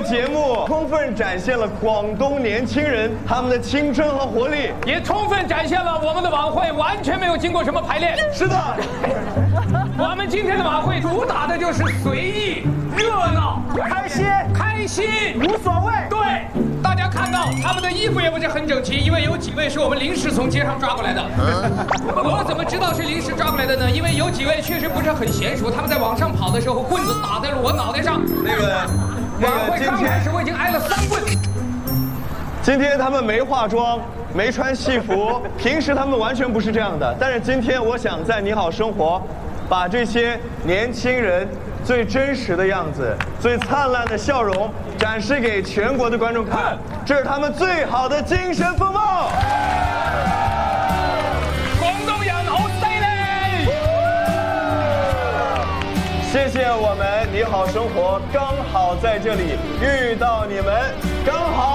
节目充分展现了广东年轻人他们的青春和活力， 也充分展现了我们的晚会完全没有经过什么排练。 是的， 我们今天的晚会主打的就是随意、热闹、开心， 无所谓。 对，大家看到他们的衣服也不是很整齐，因为有几位是我们临时从街上抓过来的。我怎么知道是临时抓过来的呢？因为有几位确实不是很娴熟，他们在往上跑的时候，棍子打在了我脑袋上。晚会刚开始我已经挨了3棍。 今天他们没化妆，没穿戏服，平时他们完全不是这样的。但是今天我想在你好生活，把这些年轻人最真实的样子、最灿烂的笑容展示给全国的观众看，这是他们最好的精神风貌。 广东人好犀利！ 谢谢我们你好生活刚好在这里遇到你们，刚好。